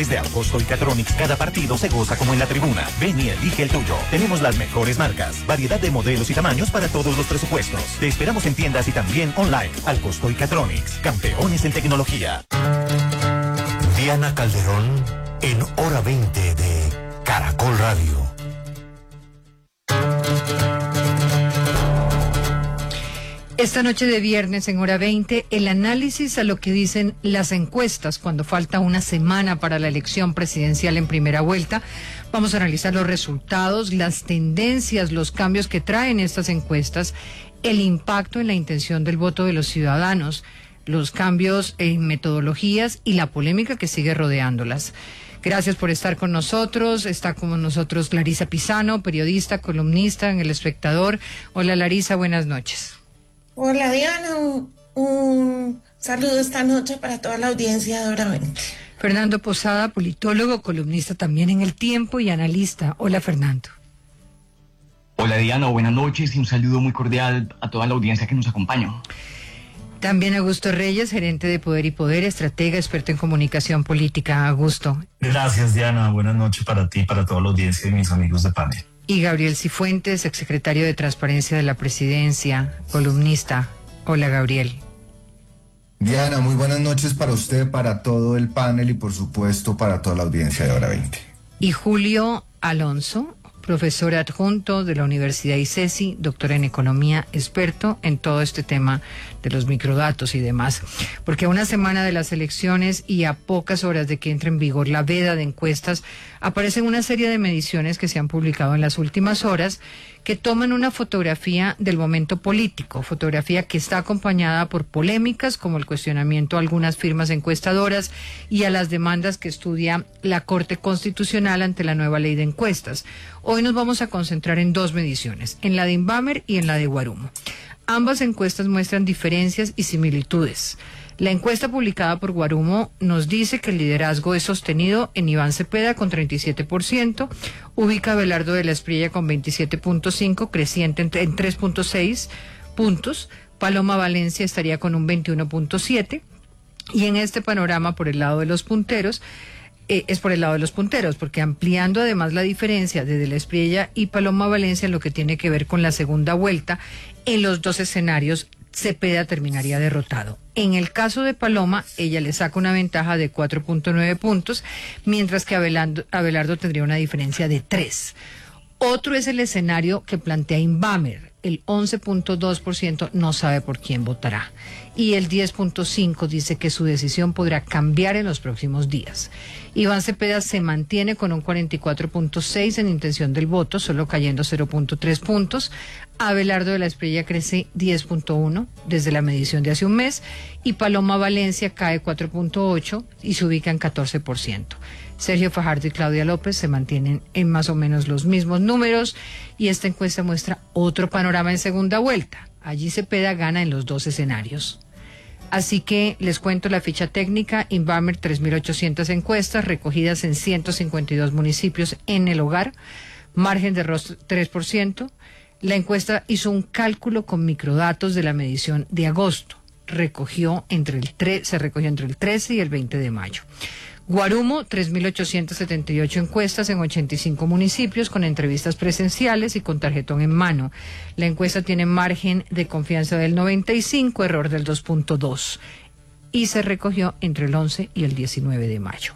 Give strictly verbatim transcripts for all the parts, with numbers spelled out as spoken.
colores de Augusto y Catronics, cada partido se goza como en la tribuna. Ven y elige el tuyo. Tenemos las mejores marcas, variedad de modelos y tamaños para todos los presupuestos. Te esperamos en tiendas y también online. Augusto y Catronics, campeones en tecnología. Diana Calderón en Hora veinte de Caracol Radio. Esta noche de viernes en Hora veinte, el análisis a lo que dicen las encuestas cuando falta una semana para la elección presidencial en primera vuelta. Vamos a analizar los resultados, las tendencias, los cambios que traen estas encuestas, el impacto en la intención del voto de los ciudadanos, los cambios en metodologías y la polémica que sigue rodeándolas. Gracias por estar con nosotros. Está con nosotros Larisa Pisano, periodista, columnista en El Espectador. Hola Larisa, buenas noches. Hola Diana, un, un saludo esta noche para toda la audiencia de Hora veinte. Fernando Posada, politólogo, columnista también en El Tiempo y analista. Hola Fernando. Hola Diana, buenas noches y un saludo muy cordial a toda la audiencia que nos acompaña. También Augusto Reyes, gerente de Poder y Poder, estratega, experto en comunicación política. Augusto. Gracias Diana, buenas noches para ti, para toda la audiencia y mis amigos de panel. Y Gabriel Cifuentes, exsecretario de Transparencia de la Presidencia, columnista. Hola, Gabriel. Diana, muy buenas noches para usted, para todo el panel y por supuesto para toda la audiencia de Hora veinte. Y Julio Alonso, profesor adjunto de la Universidad ICESI, doctor en economía, experto en todo este tema de los microdatos y demás. Porque a una semana de las elecciones y a pocas horas de que entre en vigor la veda de encuestas, aparecen una serie de mediciones que se han publicado en las últimas horas que toman una fotografía del momento político, fotografía que está acompañada por polémicas como el cuestionamiento a algunas firmas encuestadoras y a las demandas que estudia la Corte Constitucional ante la nueva ley de encuestas. Hoy nos vamos a concentrar en dos mediciones, en la de Inbamer y en la de Guarumo. Ambas encuestas muestran diferencias y similitudes. La encuesta publicada por Guarumo nos dice que el liderazgo es sostenido en Iván Cepeda con treinta y siete por ciento, ubica a Abelardo de la Espriella con veintisiete punto cinco, creciente en tres punto seis puntos, Paloma Valencia estaría con un veintiuno punto siete, y en este panorama por el lado de los punteros, eh, es por el lado de los punteros, porque ampliando además la diferencia de De la Espriella y Paloma Valencia en lo que tiene que ver con la segunda vuelta, en los dos escenarios Cepeda terminaría derrotado. En el caso de Paloma, ella le saca una ventaja de cuatro punto nueve puntos, mientras que Abelardo, Abelardo tendría una diferencia de tres. Otro es el escenario que plantea Inbamer. El once punto dos por ciento no sabe por quién votará. Y el diez punto cinco por ciento dice que su decisión podrá cambiar en los próximos días. Iván Cepeda se mantiene con un cuarenta y cuatro punto seis por ciento en intención del voto, solo cayendo cero punto tres puntos. Abelardo de la Espriella crece diez punto uno desde la medición de hace un mes. Y Paloma Valencia cae cuatro punto ocho y se ubica en catorce por ciento. Sergio Fajardo y Claudia López se mantienen en más o menos los mismos números y esta encuesta muestra otro panorama en segunda vuelta. Allí Cepeda gana en los dos escenarios. Así que les cuento la ficha técnica. Inbamer, tres mil ochocientas encuestas recogidas en ciento cincuenta y dos municipios en el hogar, margen de error tres por ciento. La encuesta hizo un cálculo con microdatos de la medición de agosto. Recogió entre el tre- se recogió entre el trece y el veinte de mayo. Guarumo, tres mil ochocientas setenta y ocho encuestas en ochenta y cinco municipios con entrevistas presenciales y con tarjetón en mano. La encuesta tiene margen de confianza del noventa y cinco, error del dos punto dos y se recogió entre el once y el diecinueve de mayo.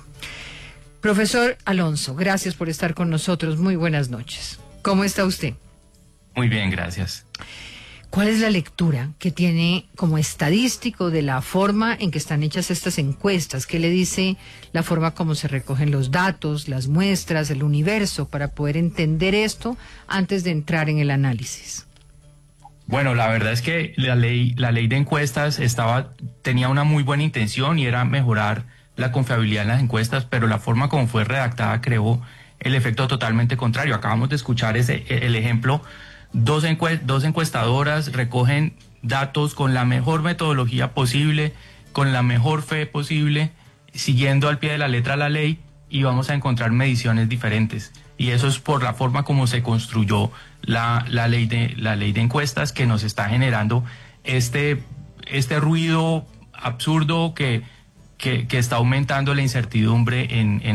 Profesor Alonso, gracias por estar con nosotros. Muy buenas noches. ¿Cómo está usted? Muy bien, gracias. ¿Cuál es la lectura que tiene como estadístico de la forma en que están hechas estas encuestas? ¿Qué le dice la forma como se recogen los datos, las muestras, el universo, para poder entender esto antes de entrar en el análisis? Bueno, la verdad es que la ley, la ley de encuestas estaba, tenía una muy buena intención y era mejorar la confiabilidad en las encuestas, pero la forma como fue redactada creó el efecto totalmente contrario. Acabamos de escuchar ese, el ejemplo. Dos, encue- dos encuestadoras recogen datos con la mejor metodología posible, con la mejor fe posible, siguiendo al pie de la letra la ley, y vamos a encontrar mediciones diferentes. Y eso es por la forma como se construyó la, la, ley, de, la ley de encuestas, que nos está generando este, este ruido absurdo que, que, que está aumentando la incertidumbre en, en